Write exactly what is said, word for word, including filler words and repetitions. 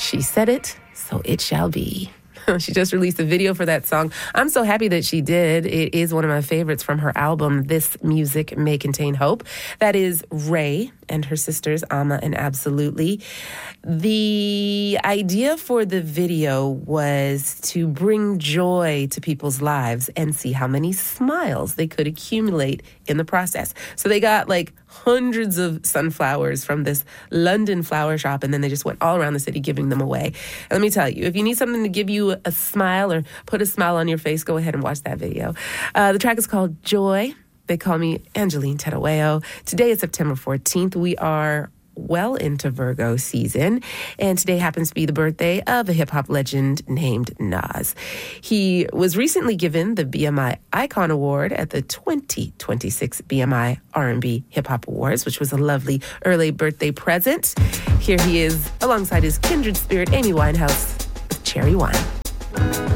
She said it, so it shall be. She just released a video for that song. I'm so happy that she did. It is one of my favorites from her album, This Music May Contain Hope. That is Ray and her sisters, Amma and Absolutely. The idea for the video was to bring joy to people's lives and see how many smiles they could accumulate in the process. So they got like hundreds of sunflowers from this London flower shop, and then they just went all around the city giving them away. And let me tell you, if you need something to give you a smile or put a smile on your face, go ahead and watch that video. Uh, the track is called Joy. They call me Angeline Tedaweo. Today is September fourteenth. We are well into Virgo season, and today happens to be the birthday of a hip-hop legend named Nas. He was recently given the B M I Icon Award at the twenty twenty-six B M I R and B Hip Hop Awards, which was a lovely early birthday present. Here he is alongside his kindred spirit, Amy Winehouse, with Cherry Wine.